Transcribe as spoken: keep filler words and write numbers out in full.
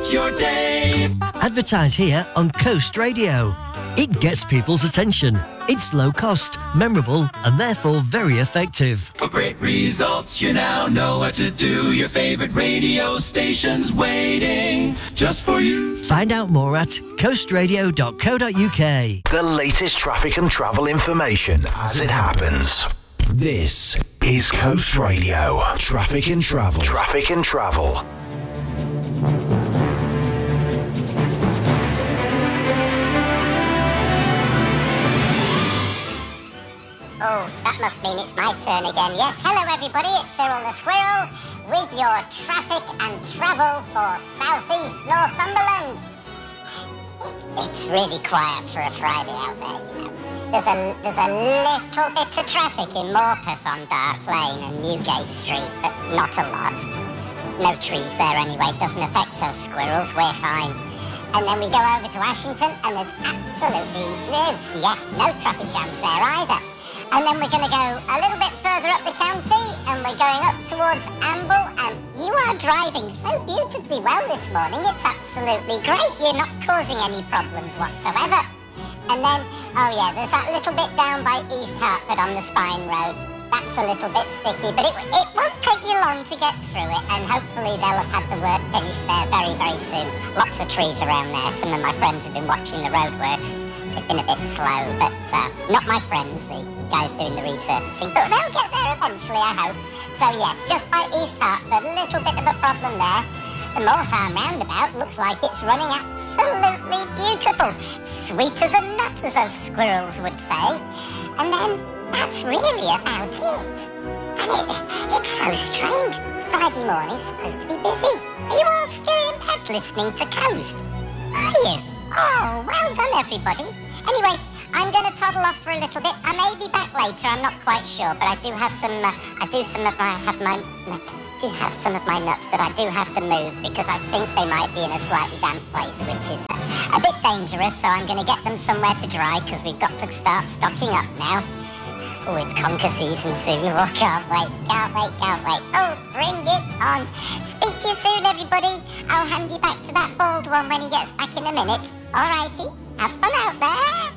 your day. Advertise here on Coast Radio. It gets people's attention. It's low cost, memorable, and therefore very effective. For great results, you now know what to do. Your favorite radio station's waiting just for you. Find out more at coast radio dot co dot uk. The latest traffic and travel information as it happens. This is Coast Radio. Traffic and travel. Traffic and travel. Oh, that must mean it's my turn again. Yes, hello everybody, it's Cyril the Squirrel with your traffic and travel for South East Northumberland. It, it's really quiet for a Friday out there, you know. There's a, there's a little bit of traffic in Morpeth on Dark Lane and Newgate Street, but not a lot. No trees there anyway, doesn't affect us squirrels, we're fine. And then we go over to Ashington and there's absolutely no, yeah, no traffic jams there either. And then we're going to go a little bit further up the county and we're going up towards Amble, and you are driving so beautifully well this morning. It's absolutely great. You're not causing any problems whatsoever. And then, oh yeah, there's that little bit down by East Hertford on the Spine Road. That's a little bit sticky, but it, it won't take you long to get through it, and hopefully they'll have had the work finished there very, very soon. Lots of trees around there. Some of my friends have been watching the roadworks. They've been a bit slow, but uh, not my friends, the guys doing the resurfacing, but they'll get there eventually, I hope. So yes, just by East Hertford, a little bit of a problem there. The Moor Farm roundabout looks like it's running absolutely beautiful. Sweet as a nut, as us squirrels would say. And then that's really about it. And it, it's so strange. Friday morning's supposed to be busy. Are you all still in bed listening to Coast? Are you? Oh, well done, everybody. Anyway, I'm going to toddle off for a little bit. I may be back later. I'm not quite sure, but I do have some. Uh, I do some of my have my. do have some of my nuts that I do have to move because I think they might be in a slightly damp place, which is uh, a bit dangerous. So I'm going to get them somewhere to dry because we've got to start stocking up now. Oh, it's conker season soon. Oh, can't wait, can't wait, can't wait. Oh, bring it on. Speak to you soon, everybody. I'll hand you back to that bald one when he gets back in a minute. All righty, have fun out there.